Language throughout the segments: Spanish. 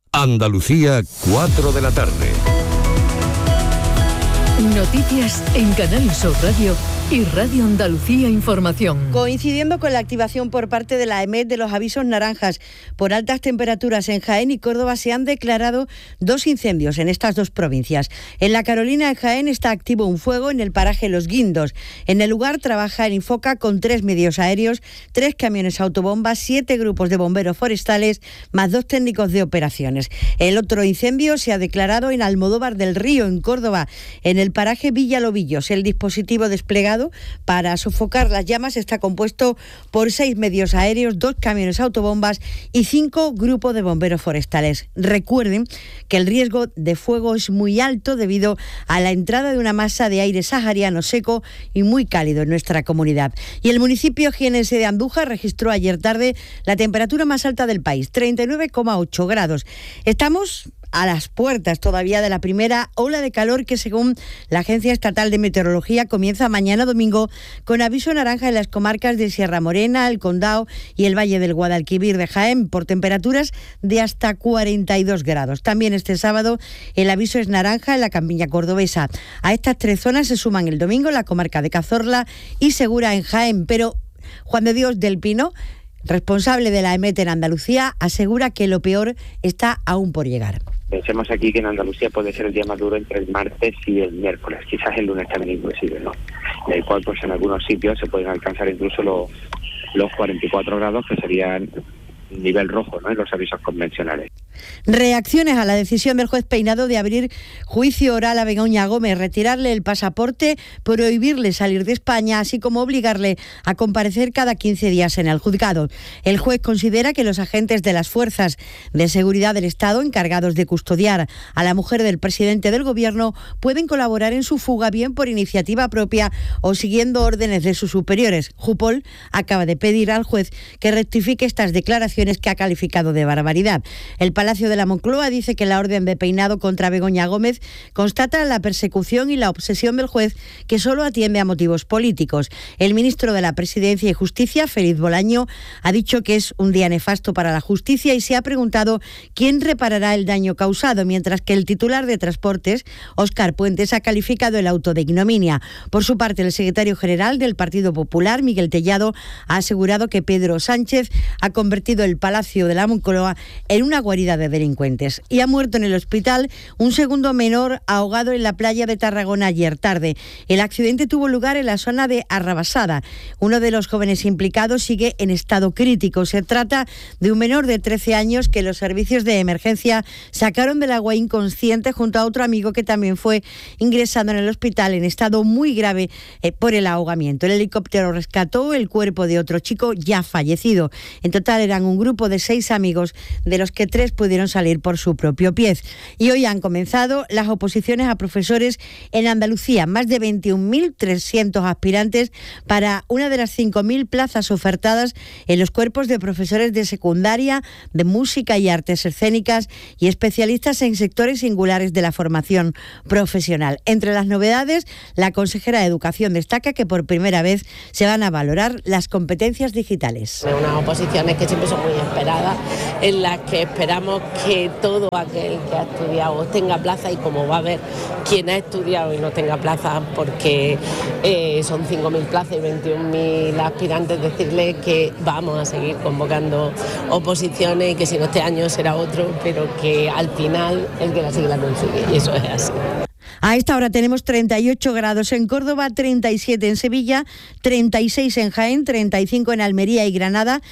Andalucía, 4 de la tarde. Noticias en Canal Sur Radio y Radio Andalucía Información. Coincidiendo con la activación por parte de la EMET de los avisos naranjas por altas temperaturas en Jaén y Córdoba, se han declarado 2 incendios en estas 2 provincias. En La Carolina, en Jaén, está activo un fuego en el paraje Los Guindos. En el lugar trabaja el Infoca con 3 medios aéreos, 3 camiones autobombas, 7 grupos de bomberos forestales, más 2 técnicos de operaciones. El otro incendio se ha declarado en Almodóvar del Río, en Córdoba, en el paraje Villalobillos. El dispositivo desplegado para sofocar las llamas está compuesto por 6 medios aéreos, 2 camiones autobombas y 5 grupos de bomberos forestales. Recuerden que el riesgo de fuego es muy alto debido a la entrada de una masa de aire sahariano seco y muy cálido en nuestra comunidad. Y el municipio jienense de Andújar registró ayer tarde la temperatura más alta del país, 39,8 grados. Estamos a las puertas todavía de la primera ola de calor que, según la Agencia Estatal de Meteorología, comienza mañana domingo con aviso naranja en las comarcas de Sierra Morena, El Condado y el Valle del Guadalquivir de Jaén por temperaturas de hasta 42 grados. También este sábado el aviso es naranja en la campiña cordobesa. A estas 3 zonas se suman el domingo la comarca de Cazorla y Segura en Jaén, pero Juan de Dios del Pino, responsable de la EMET en Andalucía, asegura que lo peor está aún por llegar. Pensemos aquí que en Andalucía puede ser el día más duro entre el martes y el miércoles, quizás el lunes también inclusive, ¿no? En el cual pues en algunos sitios se pueden alcanzar incluso los 44 grados, que serían nivel rojo, ¿no?, en los avisos convencionales. Reacciones a la decisión del juez Peinado de abrir juicio oral a Begoña Gómez, retirarle el pasaporte, prohibirle salir de España, así como obligarle a comparecer cada 15 días en el juzgado. El juez considera que los agentes de las fuerzas de seguridad del Estado encargados de custodiar a la mujer del presidente del Gobierno pueden colaborar en su fuga bien por iniciativa propia o siguiendo órdenes de sus superiores. Jupol acaba de pedir al juez que rectifique estas declaraciones que ha calificado de barbaridad. El Palacio de la Moncloa dice que la orden de Peinado contra Begoña Gómez constata la persecución y la obsesión del juez, que solo atiende a motivos políticos. El ministro de la Presidencia y Justicia, Félix Bolaño, ha dicho que es un día nefasto para la justicia y se ha preguntado quién reparará el daño causado, mientras que el titular de Transportes, Óscar Puentes, ha calificado el auto de ignominia. Por su parte, el secretario general del Partido Popular, Miguel Tellado, ha asegurado que Pedro Sánchez ha convertido el Palacio de la Moncloa en una guarida de delincuentes. Y ha muerto en el hospital un segundo menor ahogado en la playa de Tarragona ayer tarde. El accidente tuvo lugar en la zona de Arrabasada. Uno de los jóvenes implicados sigue en estado crítico. Se trata de un menor de 13 años que los servicios de emergencia sacaron del agua inconsciente junto a otro amigo que también fue ingresado en el hospital en estado muy grave por el ahogamiento. El helicóptero rescató el cuerpo de otro chico ya fallecido. En total eran un grupo de 6 amigos, de los que 3 pudieron salir por su propio pie. Y hoy han comenzado las oposiciones a profesores en Andalucía. Más de 21.300 aspirantes para una de las 5.000 plazas ofertadas en los cuerpos de profesores de secundaria, de música y artes escénicas y especialistas en sectores singulares de la formación profesional. Entre las novedades, la consejera de Educación destaca que por primera vez se van a valorar las competencias digitales. Unas oposiciones que siempre son muy esperadas, en las que esperamos que todo aquel que ha estudiado tenga plaza, y como va a haber quien ha estudiado y no tenga plaza, porque son 5.000 plazas y 21.000 aspirantes, decirle que vamos a seguir convocando oposiciones y que si no este año será otro, pero que al final el que la sigue la consigue, y eso es así. A esta hora tenemos 38 grados en Córdoba, 37 en Sevilla, 36 en Jaén, 35 en Almería y Granada,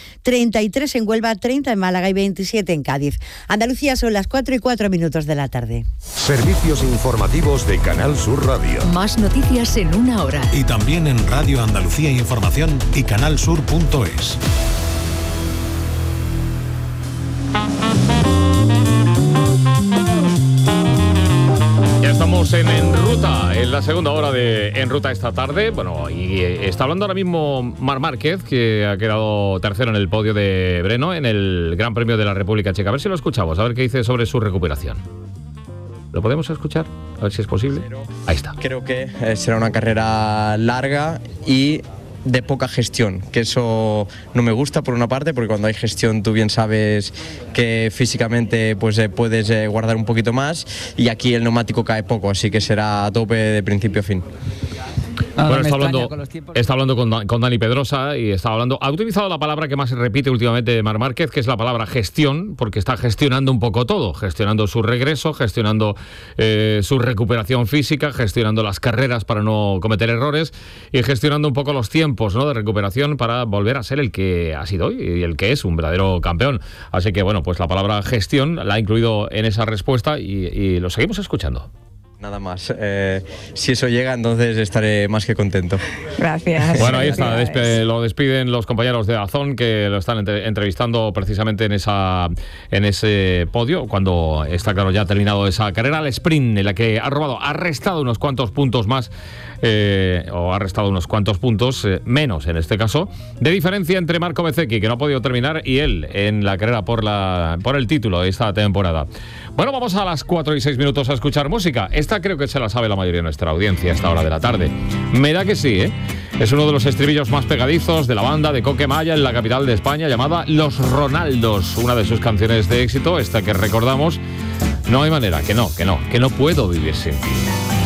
33 en Huelva, 30 en Málaga y 27 en Cádiz. Andalucía, son las 4:04 de la tarde. Servicios informativos de Canal Sur Radio. Más noticias en una hora. Y también en Radio Andalucía Información y canalsur.es. Estamos en Ruta, en la segunda hora de En Ruta esta tarde. Bueno, y está hablando ahora mismo Marc Márquez, que ha quedado tercero en el podio de Breno en el Gran Premio de la República Checa. A ver si lo escuchamos, a ver qué dice sobre su recuperación. ¿Lo podemos escuchar? A ver si es posible. Ahí está. Creo que será una carrera larga y de poca gestión, que eso no me gusta por una parte, porque cuando hay gestión tú bien sabes que físicamente pues puedes guardar un poquito más, y aquí el neumático cae poco, así que será a tope de principio a fin. Bueno, está hablando con Dani Pedrosa y ha utilizado la palabra que más se repite últimamente Marc Márquez, que es la palabra gestión, porque está gestionando un poco todo, gestionando su regreso, gestionando su recuperación física, gestionando las carreras para no cometer errores y gestionando un poco los tiempos, ¿no?, de recuperación para volver a ser el que ha sido hoy y el que es un verdadero campeón. Así que bueno, pues la palabra gestión la ha incluido en esa respuesta y lo seguimos escuchando. Nada más. Si eso llega, entonces estaré más que contento. Gracias. Bueno, ahí está. Lo despiden los compañeros de Dazón, que lo están entrevistando precisamente en ese podio, cuando está claro ya terminado esa carrera al sprint, en la que ha restado unos cuantos puntos más, o ha restado unos cuantos puntos menos, en este caso, de diferencia entre Marco Bezzecchi, que no ha podido terminar, y él en la carrera por el título de esta temporada. Bueno, vamos a las 4:06 a escuchar música. Esta creo que se la sabe la mayoría de nuestra audiencia a esta hora de la tarde. Me da que sí, ¿eh? Es uno de los estribillos más pegadizos de la banda de Coque Maya en la capital de España, llamada Los Ronaldos. Una de sus canciones de éxito, esta que recordamos, No hay manera, que no puedo vivir sin ti.